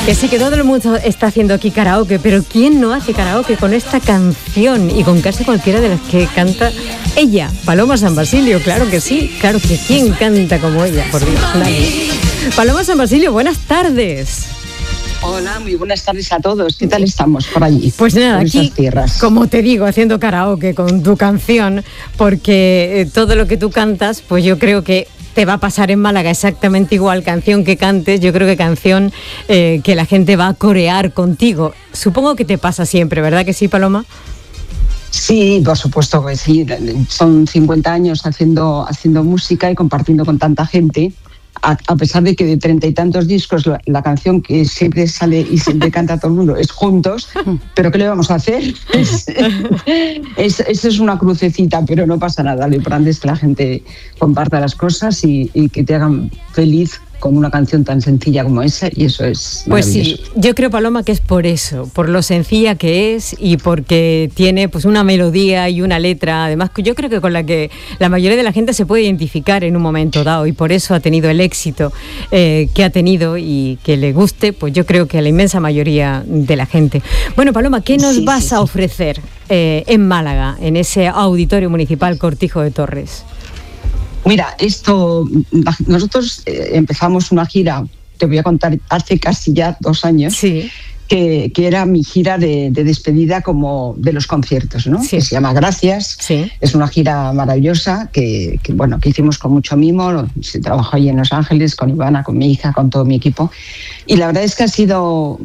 Que sí, que todo el mundo está haciendo aquí karaoke, pero ¿quién no hace karaoke con esta canción y con casi cualquiera de las que canta ella? Paloma San Basilio, claro que sí, claro que ¿quién canta como ella? Por Dios, nadie. Paloma San Basilio, buenas tardes. Hola, muy buenas tardes a todos. ¿Qué tal estamos por allí? Pues nada, aquí, como te digo, haciendo karaoke con tu canción, porque todo lo que tú cantas, pues yo creo que te va a pasar en Málaga exactamente igual, canción que cantes, yo creo que canción que la gente va a corear contigo. Supongo que te pasa siempre, ¿verdad que sí, Paloma? Sí, por supuesto que sí. Son 50 años haciendo música y compartiendo con tanta gente. A pesar de que de 30 y tantos discos la canción que siempre sale y siempre canta todo el mundo es Juntos, pero ¿qué le vamos a hacer? Eso es una crucecita, pero no pasa nada. Lo importante es que la gente comparta las cosas y que te hagan feliz con una canción tan sencilla como esa, y eso es maravilloso. Pues sí, yo creo, Paloma, que es por eso, por lo sencilla que es y porque tiene pues una melodía y una letra, además yo creo que con la que la mayoría de la gente se puede identificar en un momento dado, y por eso ha tenido el éxito que ha tenido y que le guste, pues yo creo que a la inmensa mayoría de la gente. Bueno, Paloma, ¿qué nos vas a ofrecer en Málaga, en ese Auditorio Municipal Cortijo de Torres? Mira, nosotros empezamos una gira, te voy a contar, hace casi ya 2 años, sí, que era mi gira de despedida como de los conciertos, ¿no? Sí. Que se llama Gracias. Sí. Es una gira maravillosa que hicimos con mucho mimo. Se trabajó allí en Los Ángeles con Ivana, con mi hija, con todo mi equipo. Y la verdad es que ha sido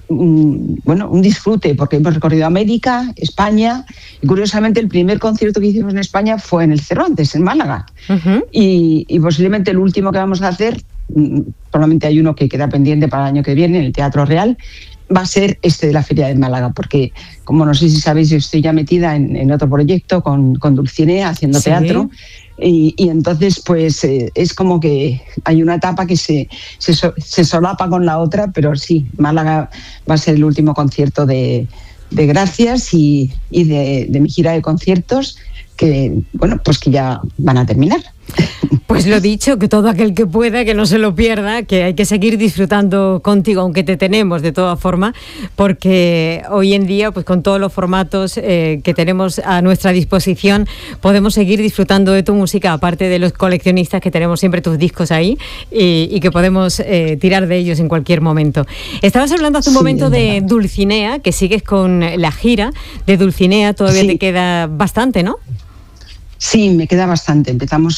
un disfrute, porque hemos recorrido América, España, y curiosamente el primer concierto que hicimos en España fue en el Cervantes, en Málaga. Uh-huh. Y posiblemente el último que vamos a hacer, probablemente hay uno que queda pendiente para el año que viene, en el Teatro Real, va a ser de la Feria de Málaga, porque, como no sé si sabéis, yo estoy ya metida en otro proyecto con Dulcinea, haciendo teatro, y entonces pues es como que hay una etapa que se solapa con la otra, pero sí, Málaga va a ser el último concierto de Gracias y de mi gira de conciertos, que ya van a terminar. Pues lo dicho, que todo aquel que pueda, que no se lo pierda, que hay que seguir disfrutando contigo, aunque te tenemos de todas formas, porque hoy en día, pues con todos los formatos que tenemos a nuestra disposición, podemos seguir disfrutando de tu música, aparte de los coleccionistas que tenemos siempre tus discos ahí y que podemos tirar de ellos en cualquier momento. Estabas hablando hace un momento de Dulcinea, que sigues con la gira de Dulcinea, todavía te queda bastante, ¿no? Sí, me queda bastante. Empezamos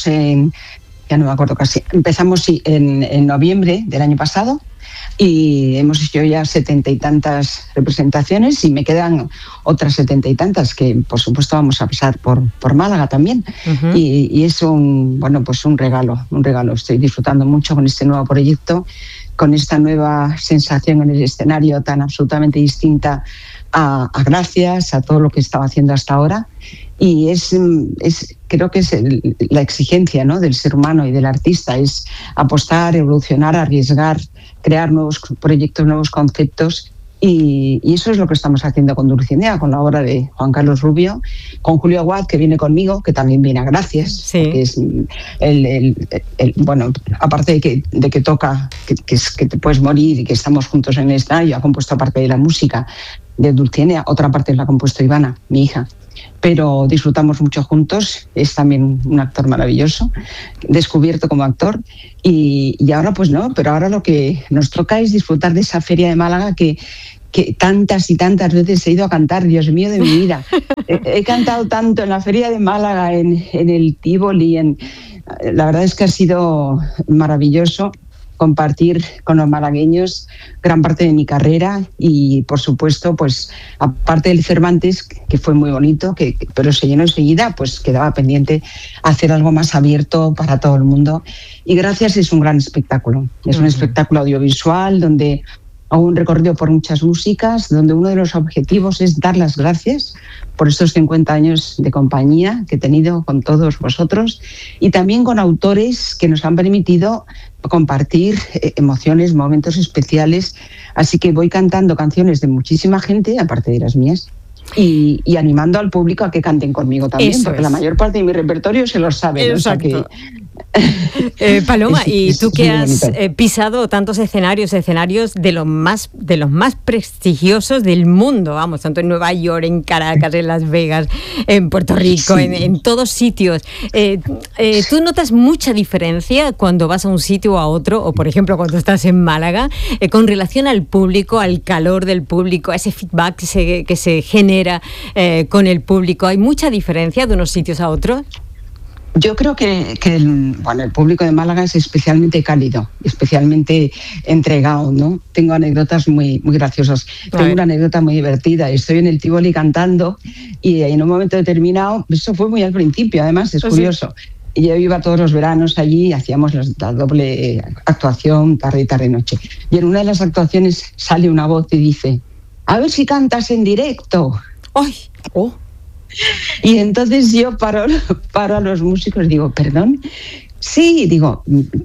ya no me acuerdo casi, empezamos en noviembre del año pasado y hemos hecho ya 70 y tantas representaciones y me quedan otras 70 y tantas que por supuesto vamos a pasar por Málaga también. Uh-huh. Y es un regalo. Estoy disfrutando mucho con este nuevo proyecto, con esta nueva sensación en el escenario tan absolutamente distinta a Gracias, a todo lo que estaba haciendo hasta ahora. Y creo que es la exigencia, ¿no?, del ser humano y del artista, es apostar, evolucionar, arriesgar, crear nuevos proyectos, nuevos conceptos, y eso es lo que estamos haciendo con Dulcinea, con la obra de Juan Carlos Rubio, con Julio Aguad, que viene conmigo, que también viene a Gracias, sí. Que es aparte de que toca, que te puedes morir y que estamos juntos en el escenario, ha compuesto parte de la música de Dulcinea, otra parte la ha compuesto Ivana, mi hija. Pero disfrutamos mucho juntos, es también un actor maravilloso, descubierto como actor, y ahora pues no, pero ahora lo que nos toca es disfrutar de esa Feria de Málaga que tantas y tantas veces he ido a cantar, Dios mío de mi vida. He cantado tanto en la Feria de Málaga, en el Tívoli, la verdad es que ha sido maravilloso compartir con los malagueños gran parte de mi carrera y, por supuesto, pues aparte del Cervantes, que fue muy bonito, pero se llenó enseguida, pues quedaba pendiente hacer algo más abierto para todo el mundo. Y Gracias es un gran espectáculo. Es un espectáculo audiovisual donde hago un recorrido por muchas músicas, donde uno de los objetivos es dar las gracias por estos 50 años de compañía que he tenido con todos vosotros y también con autores que nos han permitido compartir emociones, momentos especiales. Así que voy cantando canciones de muchísima gente, aparte de las mías, y animando al público a que canten conmigo también, porque la mayor parte de mi repertorio se lo saben. O sea que Paloma, y tú que has bonito. pisado tantos escenarios de los más prestigiosos del mundo, vamos, tanto en Nueva York, en Caracas, en Las Vegas, en Puerto Rico, Sí. en todos sitios. ¿Tú notas mucha diferencia cuando vas a un sitio o a otro, o por ejemplo cuando estás en Málaga, con relación al público, al calor del público, a ese feedback que se genera con el público? ¿Hay mucha diferencia de unos sitios a otros? Yo creo que el público de Málaga es especialmente cálido, especialmente entregado, ¿no? Tengo anécdotas muy graciosas. Tengo una anécdota muy divertida. Estoy en el Tívoli cantando y en un momento determinado, eso fue muy al principio, además, es curioso. Y yo iba todos los veranos allí, hacíamos la doble actuación, tarde y noche. Y en una de las actuaciones sale una voz y dice: a ver si cantas en directo. ¡Ay! ¡Oh! Y entonces yo paro a los músicos y digo: ¿perdón? Sí, digo,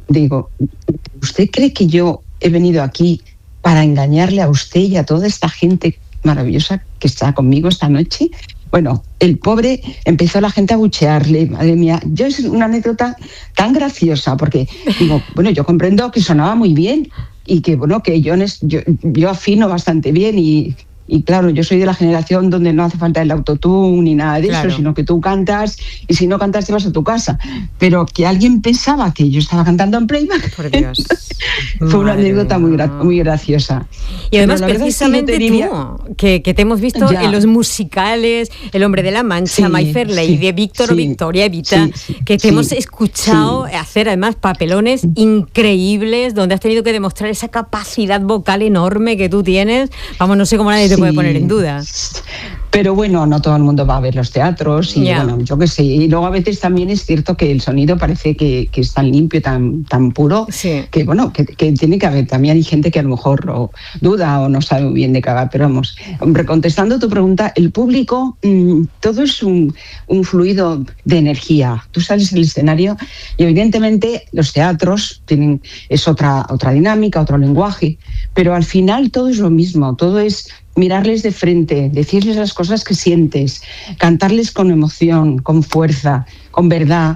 ¿usted cree que yo he venido aquí para engañarle a usted y a toda esta gente maravillosa que está conmigo esta noche? Bueno, el pobre empezó la gente a buchearle, madre mía. Es una anécdota tan graciosa porque digo, bueno, yo comprendo que sonaba muy bien y que, bueno, que yo afino bastante bien y claro, yo soy de la generación donde no hace falta el autotune ni nada de eso, sino que tú cantas y si no cantas te vas a tu casa. Pero que alguien pensaba que yo estaba cantando en playback. Por Dios. Fue una anécdota muy graciosa. Y además, precisamente tú, que te hemos visto en los musicales, El Hombre de la Mancha, My Fair Lady, Víctor o Victoria, Evita, que te hemos escuchado hacer además papelones increíbles, donde has tenido que demostrar esa capacidad vocal enorme que tú tienes. Vamos, no sé cómo nadie te puede poner en duda. Pero bueno, no todo el mundo va a ver los teatros y bueno, yo qué sé. Y luego a veces también es cierto que el sonido parece que es tan limpio, tan puro, que bueno, que tiene que haber. También hay gente que a lo mejor duda o no sabe muy bien de qué va. Pero vamos, hombre, contestando tu pregunta, el público, todo es un fluido de energía. Tú sales del escenario y evidentemente los teatros es otra dinámica, otro lenguaje, pero al final todo es lo mismo, todo es mirarles de frente, decirles las cosas que sientes, cantarles con emoción, con fuerza, con verdad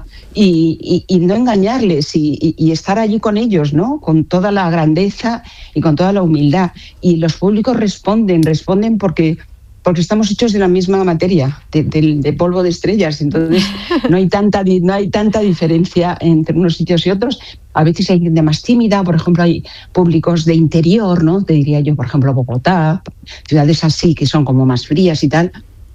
y no engañarles y estar allí con ellos, ¿no? Con toda la grandeza y con toda la humildad. Y los públicos responden porque estamos hechos de la misma materia, de polvo de estrellas. Entonces no hay tanta diferencia entre unos sitios y otros. A veces hay gente más tímida, por ejemplo, hay públicos de interior, ¿no? Te diría yo, por ejemplo, Bogotá, ciudades así que son como más frías y tal,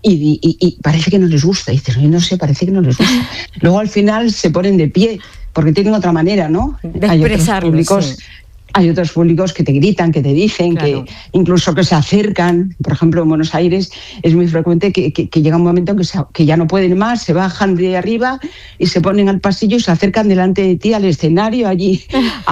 y parece que no les gusta. Y dices, no sé, parece que no les gusta. Luego al final se ponen de pie, porque tienen otra manera, ¿no? De expresarlo, Hay otros públicos que te gritan, que te dicen, que incluso que se acercan. Por ejemplo, en Buenos Aires es muy frecuente que llega un momento en que ya no pueden más, se bajan de arriba y se ponen al pasillo y se acercan delante de ti al escenario allí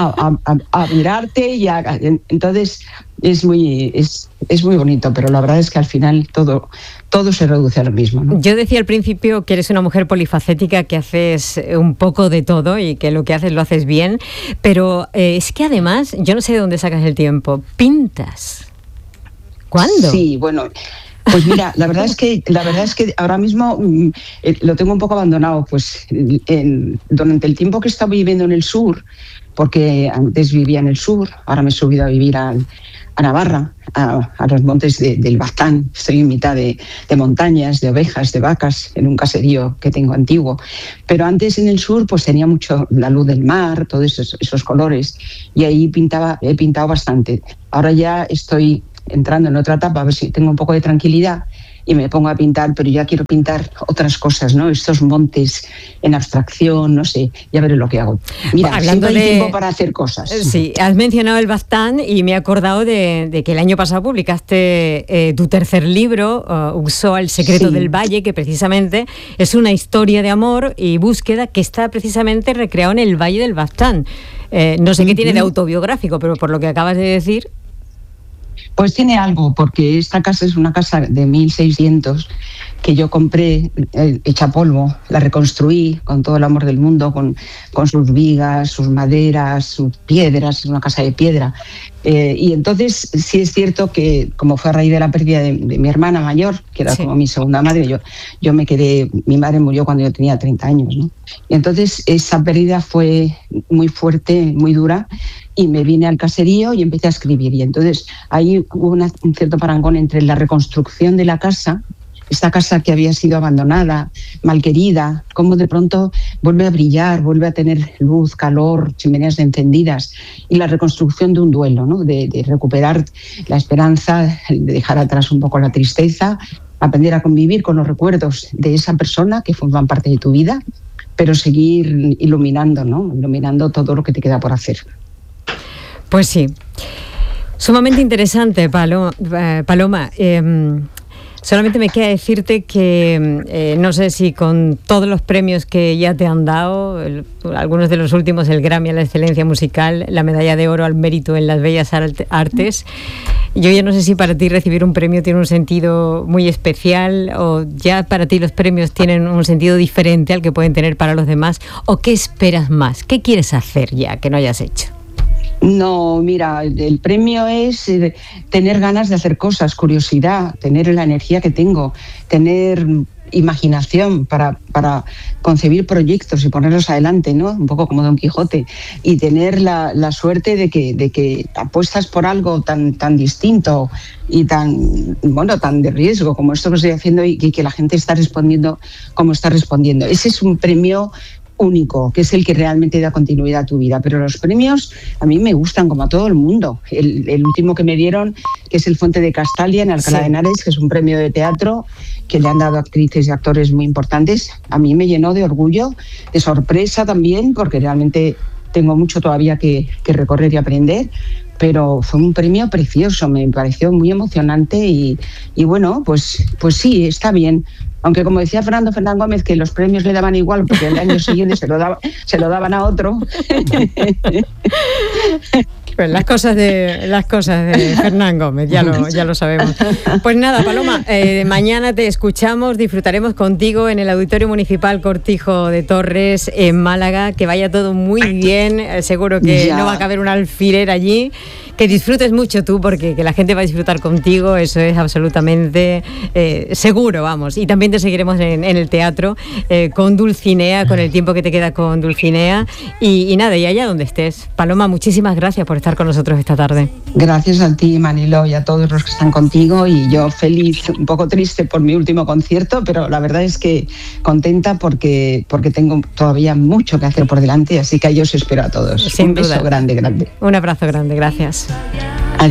a mirarte. Entonces es muy bonito, pero la verdad es que al final todo se reduce a lo mismo, ¿no? Yo decía al principio que eres una mujer polifacética, que haces un poco de todo y que lo que haces lo haces bien, pero es que además, yo no sé de dónde sacas el tiempo, pintas. ¿Cuándo? Sí, bueno, pues mira, la verdad es que ahora mismo lo tengo un poco abandonado, pues durante el tiempo que he estado viviendo en el sur, porque antes vivía en el sur, ahora me he subido a vivir a Navarra, a los montes del Baztán. Estoy en mitad de montañas, de ovejas, de vacas, en un caserío que tengo antiguo. Pero antes en el sur pues tenía mucho la luz del mar, todos esos colores, y ahí he pintado bastante. Ahora ya estoy entrando en otra etapa, a ver si tengo un poco de tranquilidad y me pongo a pintar, pero ya quiero pintar otras cosas, ¿no? Estos montes en abstracción, no sé, ya veré lo que hago. Mira, hablando siempre hay tiempo para hacer cosas. Sí, has mencionado el Baztán y me he acordado de que el año pasado publicaste tu tercer libro, Uxoa, El secreto del valle, que precisamente es una historia de amor y búsqueda que está precisamente recreado en el Valle del Baztán. No sé qué tiene de autobiográfico, pero por lo que acabas de decir... Pues tiene algo, porque esta casa es una casa de 1600 que yo compré hecha polvo, la reconstruí con todo el amor del mundo, con sus vigas, sus maderas, sus piedras, es una casa de piedra. Y entonces sí es cierto que, como fue a raíz de la pérdida de mi hermana mayor, que era como mi segunda madre, yo me quedé, mi madre murió cuando yo tenía 30 años, ¿no? Y entonces esa pérdida fue muy fuerte, muy dura, y me vine al caserío y empecé a escribir. Y entonces ahí hubo un cierto parangón entre la reconstrucción de la casa, esta casa que había sido abandonada, malquerida, cómo de pronto vuelve a brillar, vuelve a tener luz, calor, chimeneas encendidas, y la reconstrucción de un duelo, ¿no? De recuperar la esperanza, de dejar atrás un poco la tristeza, aprender a convivir con los recuerdos de esa persona que forman parte de tu vida, pero seguir iluminando, ¿no? Iluminando todo lo que te queda por hacer. Pues sí, sumamente interesante, Paloma. Solamente me queda decirte que no sé si con todos los premios que ya te han dado, algunos de los últimos, el Grammy a la excelencia musical, la medalla de oro al mérito en las bellas artes, yo ya no sé si para ti recibir un premio tiene un sentido muy especial, o ya para ti los premios tienen un sentido diferente al que pueden tener para los demás, o qué esperas más, qué quieres hacer ya que no hayas hecho. No, mira, el premio es tener ganas de hacer cosas, curiosidad, tener la energía que tengo, tener imaginación para concebir proyectos y ponerlos adelante, ¿no? Un poco como Don Quijote, y tener la suerte de que apuestas por algo tan distinto y tan de riesgo como esto que estoy haciendo, y que la gente está respondiendo como está respondiendo. Ese es un premio único, que es el que realmente da continuidad a tu vida. Pero los premios a mí me gustan, como a todo el mundo. El último que me dieron, que es el Fuente de Castalia en Alcalá de Henares, que es un premio de teatro que le han dado a actrices y actores muy importantes, a mí me llenó de orgullo, de sorpresa también, porque realmente tengo mucho todavía que recorrer y aprender, pero fue un premio precioso, me pareció muy emocionante y bueno, pues sí, está bien. Aunque, como decía Fernando Gómez, que los premios le daban igual porque el año siguiente se lo daban a otro. Pues las cosas de Fernán Gómez, ya lo sabemos. Pues nada, Paloma, mañana te escuchamos, disfrutaremos contigo en el Auditorio Municipal Cortijo de Torres, en Málaga. Que vaya todo muy bien, seguro que no va a caber un alfiler allí. Que disfrutes mucho tú, porque que la gente va a disfrutar contigo, eso es absolutamente seguro, vamos. Y también te seguiremos en el teatro con Dulcinea, con el tiempo que te queda con Dulcinea. Y nada, y allá donde estés. Paloma, muchísimas gracias por estar con nosotros esta tarde. Gracias a ti, Manilo, y a todos los que están contigo. Y yo feliz, un poco triste por mi último concierto, pero la verdad es que contenta porque tengo todavía mucho que hacer por delante, así que yo os espero a todos. Sin duda. Beso grande. Un abrazo grande, gracias.